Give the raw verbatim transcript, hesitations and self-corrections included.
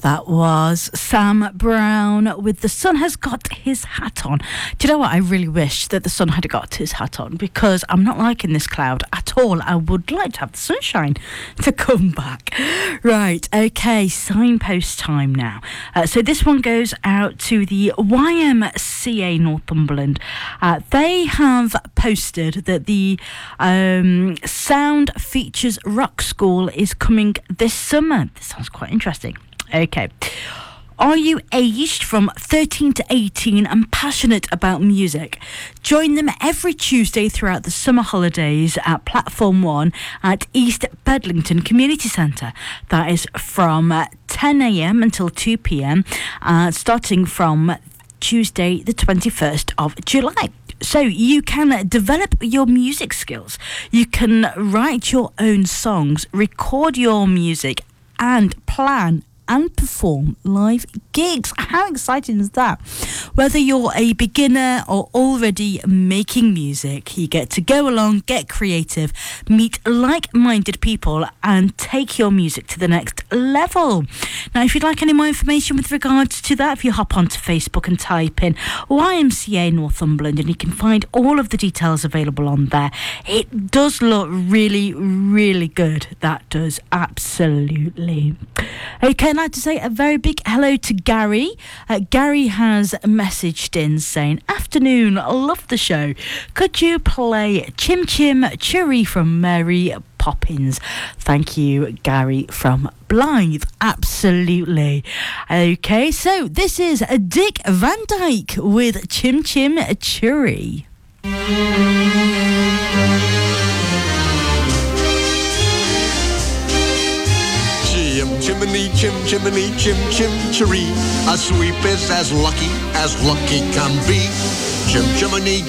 That was Sam Brown with The Sun Has Got His Hat On. Do you know what? I really wish that the sun had got his hat on, because I'm not liking this cloud at all. I would like to have the sunshine to come back. Right, okay, signpost time now. Uh, so this one goes out to the Y M C A Northumberland. Uh, they have posted that the um, Sound Features Rock School is coming this summer. This sounds quite interesting. Okay. Are you aged from thirteen to eighteen and passionate about music? Join them every Tuesday throughout the summer holidays at Platform one at East Bedlington Community Centre. That is from ten a.m. until two p.m, uh, starting from Tuesday the twenty-first of July. So you can develop your music skills. You can write your own songs, record your music, and plan and perform live gigs. How exciting is that? Whether you're a beginner or already making music, you get to go along, get creative, meet like-minded people, and take your music to the next level. Now, if you'd like any more information with regards to that, if you hop onto Facebook and type in Y M C A Northumberland, and you can find all of the details available on there. It does look really, really good. That does, absolutely. Okay, I'd like to say a very big hello to Gary. Uh, Gary has messaged in saying, afternoon, love the show. Could you play Chim Chim Churi from Mary Poppins? Thank you, Gary from Blythe. Absolutely. Okay, so this is Dick Van Dyke with Chim Chim Churi. Chimney, chim, chimney, chim, chim, chiree. A sweep is as lucky as lucky can be. Chim, chimney,